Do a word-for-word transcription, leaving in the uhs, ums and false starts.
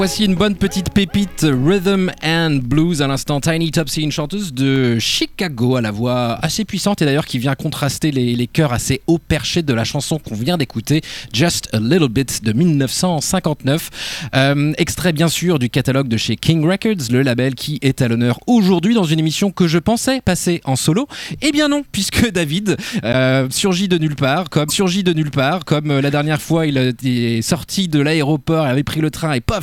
Voici une bonne petite pépite Rhythm and Blues à l'instant. Tiny Topsy, une chanteuse de Chicago à la voix assez puissante et d'ailleurs qui vient contraster les, les chœurs assez haut perchés de la chanson qu'on vient d'écouter, Just a Little Bit de dix-neuf cent cinquante-neuf. Euh, extrait bien sûr du catalogue de chez King Records, le label qui est à l'honneur aujourd'hui dans une émission que je pensais passer en solo. Eh bien non, puisque David euh, surgit de nulle part, comme surgit de nulle part, comme euh, la dernière fois il est sorti de l'aéroport, il avait pris le train et paf,